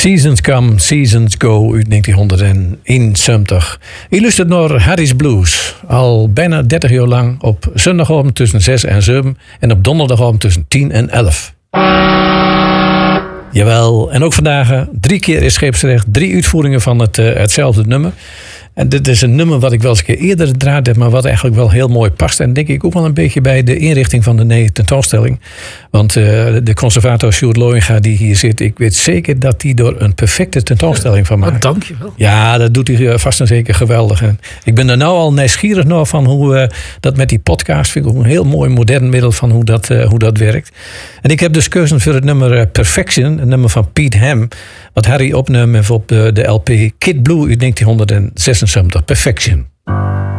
Seasons Come, Seasons Go uit 1971. Je luistert naar Harry's Blues. Al bijna 30 jaar lang op zondagavond tussen 6 en 7 en op donderdagavond tussen 10 en 11. Jawel, en ook vandaag 3 keer is scheepsrecht, 3 uitvoeringen van hetzelfde nummer. En dit is een nummer wat ik wel eens een keer eerder gedraaid heb, maar wat eigenlijk wel heel mooi past. En denk ik ook wel een beetje bij de inrichting van de tentoonstelling. Want de conservator Sjoerd Looyenga die hier zit, ik weet zeker dat hij er een perfecte tentoonstelling van maakt. Dank je wel. Ja, dat doet hij vast en zeker geweldig. En ik ben er nou al nieuwsgierig naar van hoe dat met die podcast, vind ik ook een heel mooi modern middel van hoe dat werkt. En ik heb dus gekozen voor het nummer Perfection, een nummer van Pete Ham, wat Harry opnam op de LP Kid Blue uit 1976. Perfection.